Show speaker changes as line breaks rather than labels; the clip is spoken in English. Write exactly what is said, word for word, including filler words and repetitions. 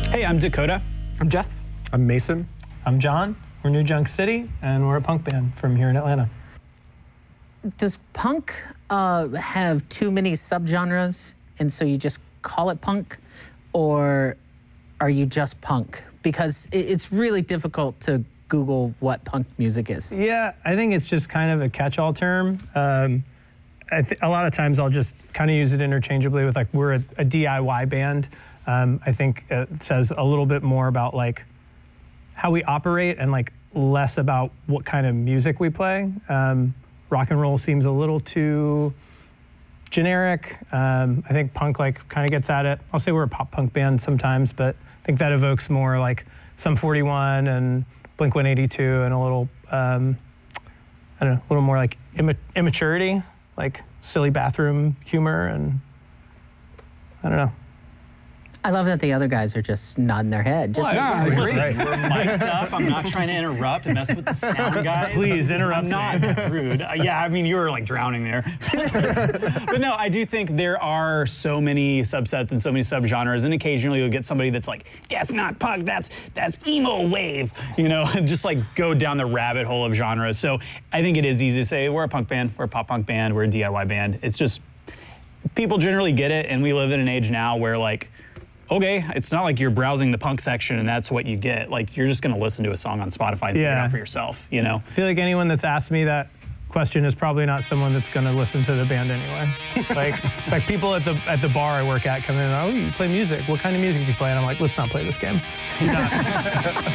Hey, I'm Dakota.
I'm Jeff.
I'm Mason.
I'm John. We're New Junk City, and we're a punk band from here in Atlanta.
Does punk uh, have too many subgenres, and so you just call it punk? Or are you just punk? Because it, it's really difficult to Google what punk music is.
Yeah, I think it's just kind of a catch-all term. Um, I th- a lot of times I'll just kind of use it interchangeably with like, we're a, a D I Y band. Um, I think it says a little bit more about like how we operate and like less about what kind of music we play. Um, rock and roll seems a little too generic. Um, I think punk like kind of gets at it. I'll say we're a pop punk band sometimes, but I think that evokes more like Sum forty-one and Blink one eighty-two and a little, um, I don't know, a little more like imma- immaturity, like silly bathroom humor, and I don't know.
I love that the other guys are just nodding their head. Just
Well,
yeah,
I agree.
Right.
We're mic'd up. I'm not trying to interrupt and mess with the sound guys.
Please interrupt
I'm not
me.
rude. Uh, yeah, I mean, you were like drowning there. But no, I do think there are so many subsets and so many subgenres, and occasionally you'll get somebody that's like, that's not punk, that's that's emo wave, you know, and just like go down the rabbit hole of genres. So I think it is easy to say, we're a punk band, we're a pop punk band, we're a D I Y band. It's just, people generally get it, and we live in an age now where like, okay, it's not like you're browsing the punk section and that's what you get. Like, you're just gonna listen to a song on Spotify and figure it
Yeah.
out for yourself, you know?
I feel like anyone that's asked me that question is probably not someone that's going to listen to the band anyway. like, like people at the at the bar I work at come in and, oh, you play music. What kind of music do you play? And I'm like, let's not play this game. Do not.